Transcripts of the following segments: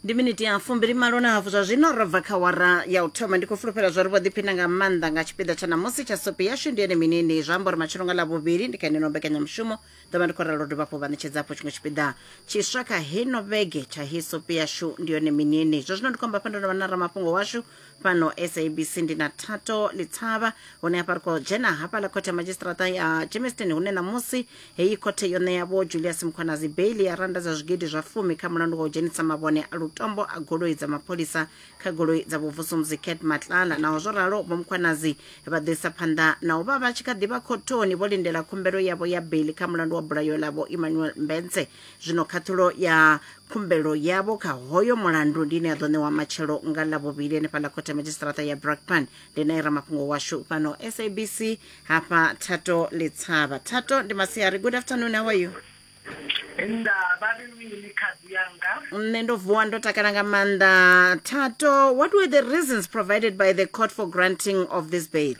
Ndi minute ya fumbiri malo na hafu zwa zwino ro bva kha wara ya u thoma ndi khou fulufhela zwa ri vho ḓiphina nga maanḓa nga tshipiḓa tsha namusi tsha sopi yashu ndi ene minini zwa amba uri matshelo nga ḽavhuvhili ndi kha ino mbekanyamushumo ḓovha ndi khou ralo dovha hafhu vha ṋetshedzapo tshiṅwe tshipiḓa tshiswa kha heno vhege tsha hi sopi yashu ndi yone minini zwa zwino ndi khou amba phanḓa na vhana ramafhungo washu fano SABC ndi na Thato Litshavha hune hafha ri khou dzhena hafhaḽa khothe ya madzhisiṱiraṱa ya Germiston hune namusi heyi khothe yo ṋeavho Julius Mkhwanazi baili ya randa za zwigidi zwa 10 kha mulandu wa u dzhenisa mavhone a lutombo a goloi dza mapholisa kha goloi dza vhuvusumuzi Cat Matlala naho zwo ralo vho Mkhwanazi vha ḓo isa phanḓa na u vha vha tshi kha ḓivha khothoni vho lindela khumbelo yavho ya baili kha mulandu wa bulayo ḽavho Emmanuel Mbence zwino khathulo ya khumbelo yavho kha hoyo mulandu ndi ine ya ḓo ṋewa matshelo nga ḽavhuvhili hanefhaḽa khothe ya madzhisiṱiraṱa ya Brakpan ndi nae ramafhungo washu fhano SABC hafha Thato Litshavha. Thato ndi masiari, good afternoon, how are you? Nne ndo vuwa ndo takala nga maanḓa. Thato, what were the reasons provided by the court for granting of this bail?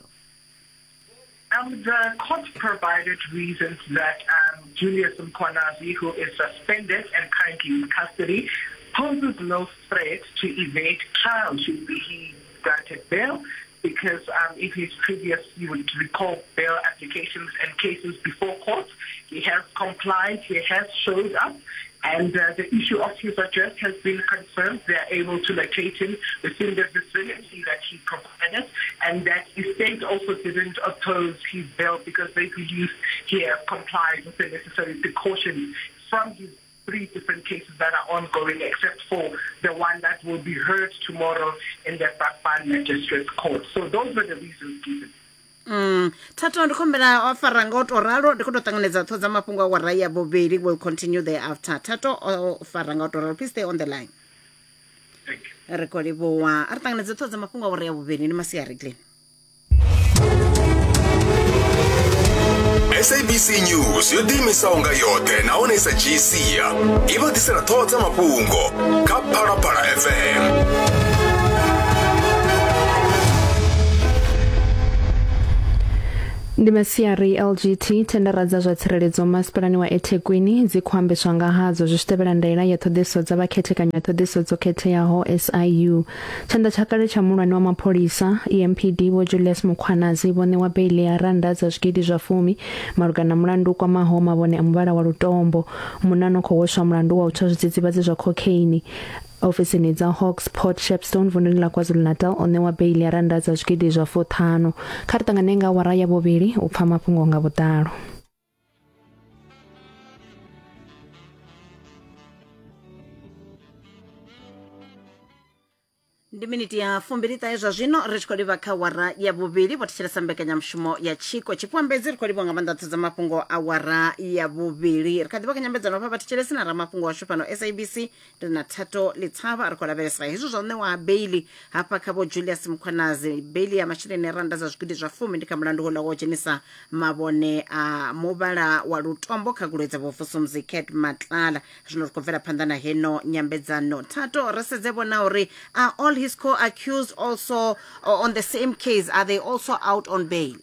The court provided reasons that Julius Mkhwanazi, who is suspended and currently in custody, poses no threat to evade trial should he granted bail, because in his previous, you would recall, bail applications and cases before court, he has complied, he has showed up, and the issue of his address has been confirmed. They are able to locate him within the vicinity that he provided, and that the state also didn't oppose his bail because they believe he has complied with the necessary precautions from his 3 different cases that are ongoing, except for the one that will be heard tomorrow in the Brakpan Magistrates Court. So those were the reasons given. Thato ndikhombela o fara nga u tou ralo ndi khou tou ṱanganedza ṱho dza mafhungo a wara ya vhuvhili. Will continue thereafter. Thato o fara nga u tou ralo, please stay on the line. Thank you. Ri khou livhuwa a ri ṱanganedze ṱho dza mafhungo a wara ya vhuvhili ndi masiari Glen. SABC News yo ḓiimisaho nga yoṱhe nahone i sa dzhii sia i vha ḓisela ṱhoho dza mafhungo kha Phalaphala FM. Ndi masiari LGT tendera dza zwa tsireledzo masipalani wa eThekwini dzi khou ambeswa nga hadzo zwi tshi tevhela ndaela ya ṱhoḓisiso dza vhakhethekanya ṱhoḓisiso dzo khetheaho SIU. Tshanḓa tsha kale tsha muhulwane wa mapholisa EMPD vho Julius Mkhwanazi vho ṋewa baili ya randa dza zwigidi zwa 10 malugana na mulandu u kwamaho mavhone a muvhala wa lutombo munano khou hweswa mulandu wa u tswa zwidzidzivhadzi zwa cocaine. Ofisini dza Hawks Port Shepstone vunḓuni ḽa KwaZulu-Natal o ṋewa baili ya randa dza zwigidi zwa 5. Kha ri ṱangane nga wara ya vhuvhili u pfa mafhungo nga vhuḓalo. Ndi miniti ya fumbili ṱahe zwa zwino ri tshi khou livha kha wara ya vhuvhili vho thetshelesa mbekanyamushumo ya tshiko tshipwambedzi ri khou livha nga maanḓa ṱho dza mafhungo a wara ya vhuvhili. Ri kha ḓivha kha nyambedzano vha vhathetshelesi na ramafhungo washu fhano SABC ndi na Thato Litshavha ri khou lavhelesa hezwi zwa u ṋewa baili hafha kha vho Julius Mkhwanazi baili ya masheleni randa za zwigidi zwa 10 ndi kha mulandu houḽa wa u dzhenisa mavhone a muvhala wa lutombo kha goloi dza vhuvusumuzi Cat Matlala. Zwino ri khou bvela phanḓa na heno nyambedzano. Thato ri sedze vhona uri all his co-accused also on the same case, are they also out on bail?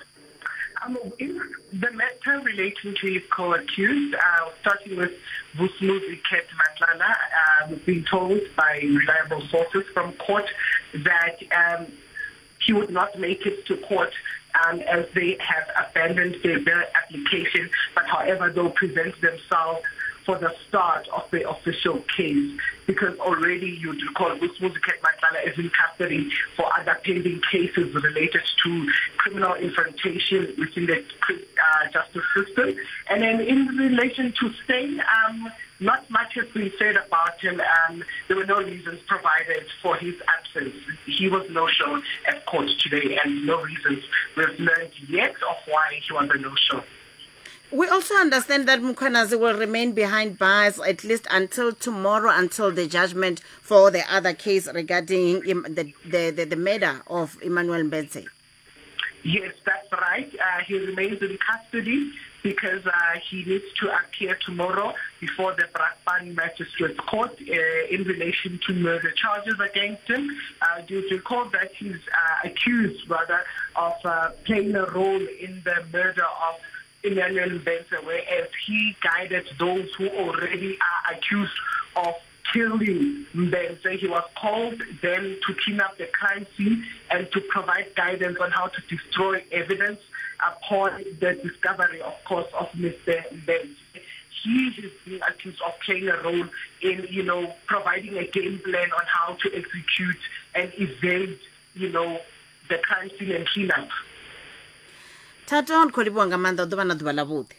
In the matter relating to his co-accused, starting with Vusumuzi Cat Matlala, we've been told by reliable sources from court that he would not make it to court as they have abandoned their bail application, but however they'll present themselves for the start of the official case, because already you'd recall Vusumuzi Cat Matlala is in custody for other pending cases related to criminal infiltration within the justice system. And then in relation to Steyn, not much has been said about him. There were no reasons provided for his absence. He was no-show at court today, and no reasons we've learned yet of why he was a no-show. We also understand that Mkhwanazi will remain behind bars at least until tomorrow, until the judgment for the other case regarding the murder of Emmanuel Mbence. Yes, that's right. He remains in custody because he needs to appear tomorrow before the Brakpan Magistrates Court in relation to murder charges against him. Do you recall that he's accused, rather, of playing a role in the murder of Emmanuel Mbence, whereas he guided those who already are accused of killing Mbenze. He was called then to clean up the crime scene and to provide guidance on how to destroy evidence upon the discovery, of course, of Mr. Mbenze. He is being accused of playing a role in, providing a game plan on how to execute and evade, the crime scene and cleanup. Tata on kholiwa nga manda ḓuvha na ḓuvha ḽa vhuḓi.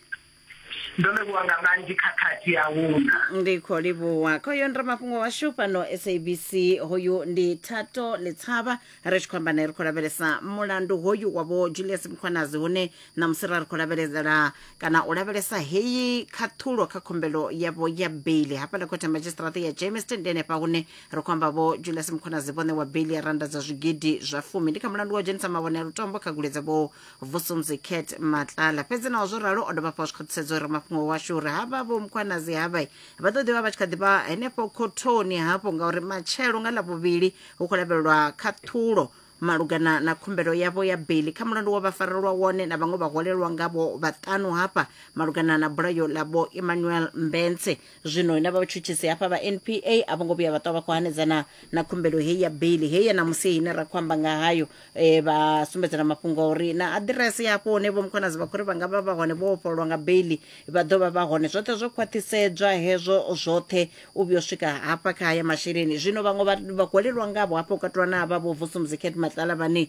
Ndi kholiwa khoyo ndra mafhungo washu fhano SABC hoyu ndi Thato Letshavha ri tshi khou amba naye ri khou lavhelesa mulandu hoyu wa vho Julius Mkhwanazi hune namusi ri khou lavhelesela kana u lavhelesa heyi khathulo kha khumbelo yavho ya beli hafhaḽa khothe magistrate ya Jamestown ndi henefha hune ri khou amba vho Julius Mkhwanazi vhone wa beli ya randa dza zwigidi zwa 10 ndi kha mulandu wa dzhenisa mavhone a lutombo kha guledza vho Vusumuzi Kate Matlala fhedzi naho zwo ralo o dovha fha zwi khou thusedza uri mafhungo washu uri havha vho Mkhwanazi havha vha ḓo ḓivha vha tshi kha ḓivha henefho khothoni hafho ngauri matshelo nga ḽavhuvhili hu khou lavhelelwa khathulo malugana na khumbelo yavho ya beli kha mulandu wa vhafarelwa wone na vhaṅwe vhaholelwa ngavho vhaṱanu hafha malugana na bulayo ḽavho Emmanuel Mbenze. Zwino ina vha tshutshisi hafha vha NPA a vhongo vhuya vha ṱwa vha khou hanedzana na khumbelo heyi ya beli heyi na musi ine ra khou amba nga hayo vha sumbedzana mafhungo uri na aḓiresi yapo hune vho Mkhwanazi vha khou ri vha nga vha hone vho fholwa nga beli vha ḓo vha hone zwoṱhe zwo khwaṱhisedzwa hezwo zwoṱhe u vhuya u swika hafha kha haya masheleni. Zwino vhaṅwe vhaholelwa ngavho hafho katiwa na havha vho Vusumuzi Kate Matlala vhane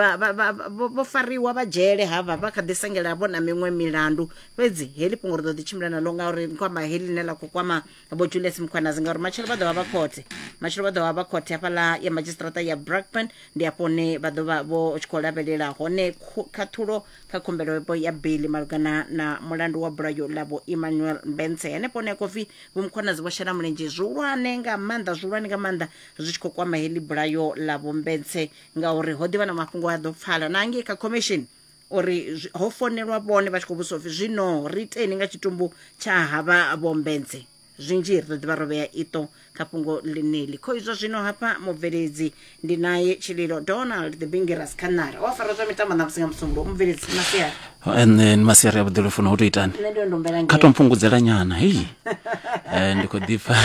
vho fariwa vha dzhele hava vha kha ḓi sengela vho na miṅwe milandu fhedzi heḽi fhungo ri ḓo ḓi tshimbila nalo ngauri kwama heḽi ḽine ḽa khou kwama vho Julius Mkhwanazi ngauri matshelo vha ḓovha vha khothe hafhaḽa ya magistrata ya Brakpan ndi afho hune vha ḓovha vho tshi khou lavhelela hone khathulo kha khumbelo ya beli malugana na mulandu wa bulayo ḽavho Emmanuel Mbenze. Henefho hone kofi vho Mkhwanazi vho shela mulenzhe zwihulwane nga maanḓa zwi tshi khou kwama heḽi bulayo ḽavho Mbenze ngauri ho ḓivha na mafhungo a ḓo pfala na angei kha commission uri ho fonelwa vhone vha tshi khou vhusa upfi zwino ri iteni nga tshitumbu tsha havha vho Mbenze. Zwinzhi ri ḓo ḓivha ro vhea ito kha fhungo ḽeneli kho izwo zwino hafha mubveledzi ndi naye Tshililo Donald the Bingeras Canara wa fara zwa mitambo na musinga musumbu mubveledzi Masiari and Masiari ya buḓelo funa u to itani kha to mpfungudzela nyana hei ndi khou ḓipfa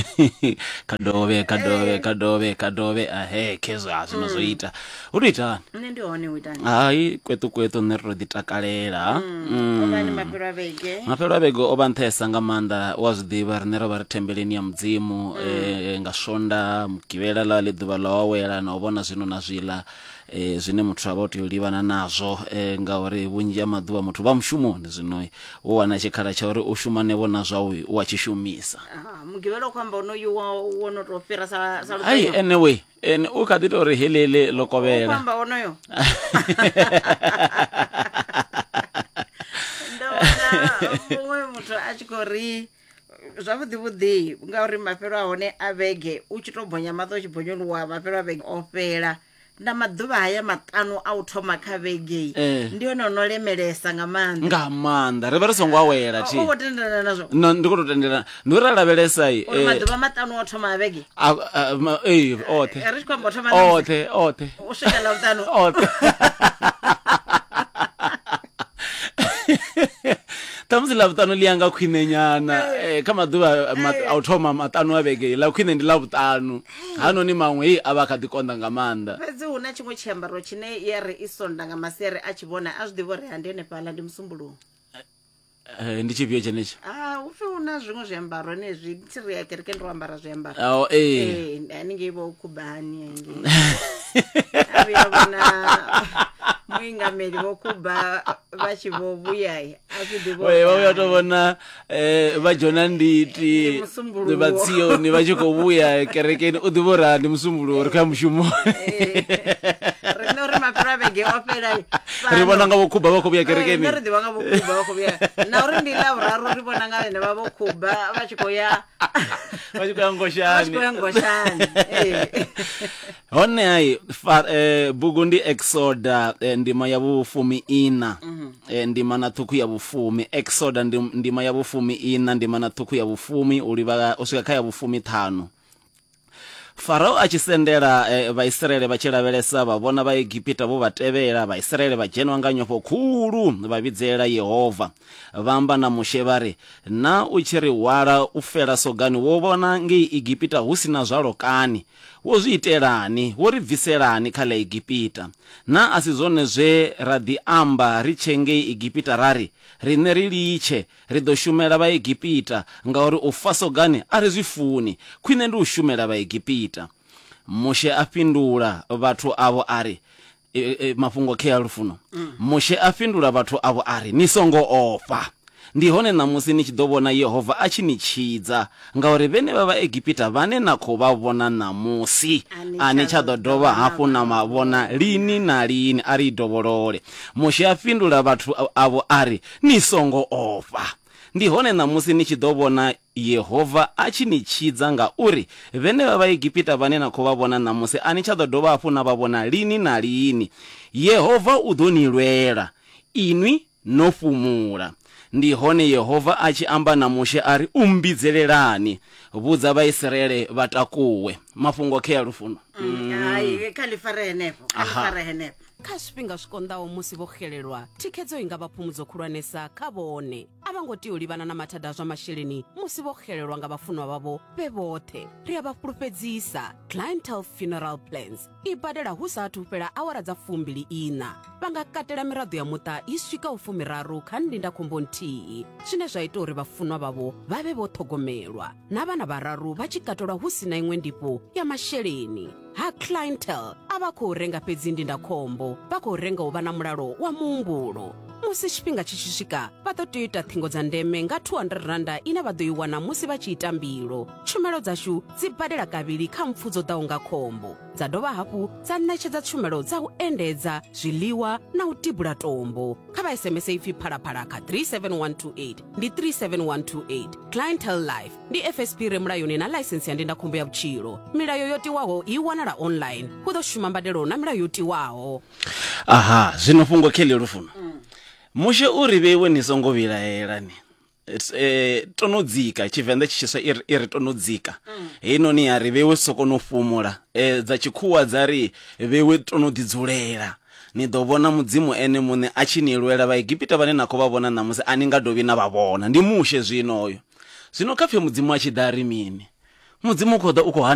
kadove ahe kezwa zwino zwo ita u to itani nṋe ndi hone u itani hai kwetu nne ro ḓi takalela obani mafhelo a vhege o vha nṱhesa nga maanḓa wa zwiḓivha rine ro vha ri thembeleni ya mudzimu nga swonda mugivhela ḽa ḽi ḓuvha ḽa wawela na u vhona zwino na zwiḽa zwine muthu a vha o tea u livhana nazwo ngauri vhunzhi ha maḓuvha muthu vha mushumoni zwino u wana tshikhala tsha uri u shumane vhona zwau u wa tshishumisa mugivhela u khou amba onoyu wo no tou fhira sa ai anyway u kha ḓi tou ri heḽeḽe ḽo kovhela u amba onoyo muṅwe muthu a tshi khou ri zwavhuḓi ngauri mafhelo a hone a vhege u tshi tou bonya maṱo u tshi bonyoluwa mafhelo a vhege o fhela na maḓuvha haya maṱanu a u thoma kha vhege ndi hone ono lemelesa nga maanḓa ri vha ri songo awela u khou tendelana nazwo no ndi khou tou tendelana ndi uri a lavhelesa uri maḓuvha maṱanu o thoma a vhege oṱhe ri tshi khou amba o thoma oṱhe u swika ḽavhuṱanu oṱhe tamusi ḽavhuṱanu ḽi yanga khwine nyana kha maḓuvha a u thoma maṱanu a vhege ḽa khwine ndi ḽavhuṱanu hanoni maṅwe a vha kha ḓi konḓa nga maanḓa fhedzi hu na tshiṅwe tshiambaro tshine ya ri i sonda nga masiari a tshi vhona a zwi ḓivha uri handi henefhaḽa ndi musumbuluwo ndi tshifhio tshenetsho upfi hu na zwiṅwe zwiambaro henezwi tsiri ya kereke ndi u ambara zwiambaro haningei vho khubani a vhuya vhona muingameli vho kuba vha tshi vho vhuya a tshi ḓivha vha vhuya to vhona vha Jona Nditi vha Tsioni vha tshi khou vhuya kerekeni u ḓivha uri ndi musumbuluwo ri khou ya mushumoni rine uri mafhelo a vhege o fhela ri vhona nga vho Kuba vha khou vhuya kerekeni ri ḓivha nga vho Kuba vha khou vhuya na uri ndi ḽavhuraru ri vhona nga vhene vha vho Kuba vha tshi khou ya ngoshani hone hai bugu ndi Exoda ndima ya vhufumi ina ndima na ṱhukhu ya vhufumi Exoda ndima ya vhufumi ina ndima na ṱhukhu ya vhufumi u livha u swika kha ya vhufumi 5 Farao achisendela vaisraeli vachilavelesa vavona vaegipita vo vatevela vaisraeli vajenwa nga nyofo khulu vavidzela Yehova vamba na mushe vari na uchiri wala ufela sogani wovona nge Egipita husina zwalo kani wo zwiitelani wo ri bviselani kha la Egipita na asizone zwe radi amba richenge Egipita rari rine riliche rido shumela va Egipita ngauri ufaso gani ari zwifuni khwine ndi ushumela va Egipita. Mushe afindula vathu avo ari mafungo khe alufuno mushe afindula vathu avo ari nisongo ofa ndi hone namusi ni tshidovona Yehova achinitshidza ngauri vene va Egipita vane na kho va vona namusi ane tsha dodova hafu na mavona lini na lini ari dovolole. Mushe afindula vathu avo ari nisongo ofa ndi hone namusi ni tshidovona Yehova achinitshidza ngauri vene va Egipita vane na kho va vona namusi ane tsha dodova hafu na vavona lini na lini. Yehova udonilwela inwi nofumula ndi hone Yehova achiamba na mushe ari umbidzelelani vudza vaisraeli vatakuwe mafungo khe alufuno. Ai kalifarenepo kalifarenepo kha zwifhinga zwikondaho musi vho xelelwa thikhedzo i nga vha phumudzo khulwanesa kha vhone a vha ngo tea u livhana na mathada zwa masheleni musi vho xelelwa nga vhafunwa vhavho vhe vhoṱhe. Ri a vha fhulufhedzisa Clientele Funeral Plans i badela hu saathu fhela awara dza 24 vha nga katela miraḓo ya muṱa i swika 13 kha ndindakhombo nthihi zwine zwa ita uri vhafunwa vhavho vha vhe vho ṱhogomelwa na vhana vhararu vha tshi katelwa hu si na iṅwe ndifho ya masheleni. Ha Clientele a vha khou renga fhedzi ndindakhombo vha khou renga u vha na mulalo wa muhumbulo. Musi tshifhinga tshi tshi swika vha ḓo tea u ita ṱhingo dza ndeme nga 200 randa ine vha ḓo i wana musi vha tshi ita mbilo. Tshumelo dzashu dzi badela kavhili kha mpfu dzo ḓaho nga khombo dza dovha hafhu dza ṋetshedza tshumelo dza u endedza zwiḽiwa na u tibula tombo. Kha vha SMS ipfi phalaphala kha 37128 ndi 37128. Clientele Life ndi FSP re mulayoni na license ya ndindakhombo ya vhutshilo. Milayo yo tiwaho i wanala online hu ḓo shuma mbadelo na milayo yo tiwaho. Aha zwino fungo kheli lufuno mushe uri veiwe ni songo vilaelani tonodzika Tshivenḓa tshiswa iri tonodzika hino ni ari veiwe sokono fumula dza tshikhuwa dzari veiwe tonodidzulela ni ḓo vhona mudzimu ene muṋe a tshi ni lwela va Egipita vhane na kho vha vhona namusi ani nga dovi na vha vhona ndi mushe zwinoyo zwino kha pfe mudzimu a tshi ḓa ri mini mudzimu kho ḓa u kho